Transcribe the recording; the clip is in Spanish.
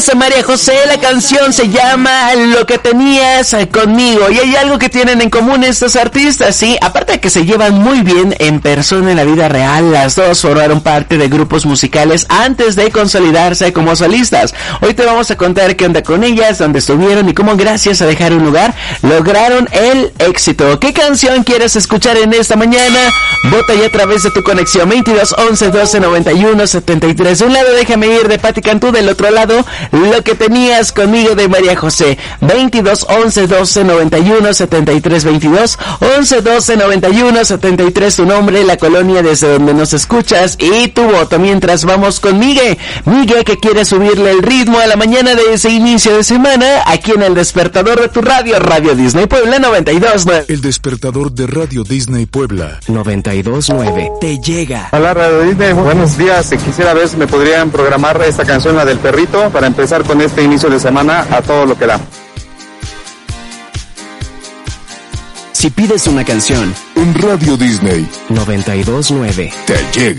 es María José, la canción se llama Lo que tenías conmigo, y hay algo que tienen en común estos artistas, ¿sí? Aparte de que se llevan muy bien en persona en la vida real, las dos formaron parte de grupos musicales antes de consolidarse como solistas. Hoy te vamos a contar qué onda con ellas, dónde estuvieron y cómo gracias a dejar un lugar lograron el éxito. ¿Qué canción quieres escuchar en esta mañana? Vota ya a través de tu conexión 22 11 12 91 73. De un lado Déjame Ir de Patti Cantú, del otro lado Lo que tenías conmigo de María José. 22 11 12 91 73 22 11 12 91 73, tu nombre, la colonia desde donde nos escuchas y tu voto. Mientras vamos con Miguel, que quiere subirle el ritmo a la mañana de ese inicio de semana, aquí en el despertador de tu radio, Radio Disney Puebla 92.9. El despertador de Radio Disney Puebla 92.9 te llega. Hola Radio Disney, buenos días. Quisiera ver si me podrían programar esta canción, la del perrito, para empezar con este inicio de semana a todo lo que da. Si pides una canción, en Radio Disney 92.9 te llega.